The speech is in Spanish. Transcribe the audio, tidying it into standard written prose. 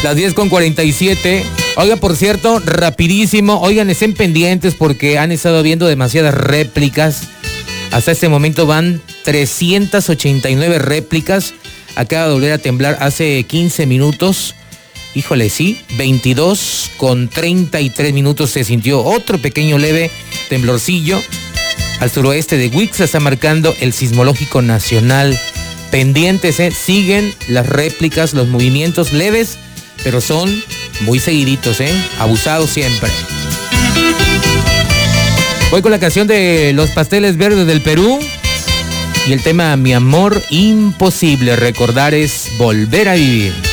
Las 10:47. Oiga, por cierto, rapidísimo. Oigan, estén pendientes porque han estado viendo demasiadas réplicas. Hasta este momento van 389 réplicas. Acaba de volver a temblar hace 15 minutos. Híjole, sí, 22:33 se sintió otro pequeño leve temblorcillo. Al suroeste de Wixá está marcando el Sismológico Nacional. Pendientes, siguen las réplicas, los movimientos leves, pero son muy seguiditos, abusados siempre. Voy con la canción de Los Pasteles Verdes del Perú y el tema Mi amor imposible. Recordar es volver a vivir.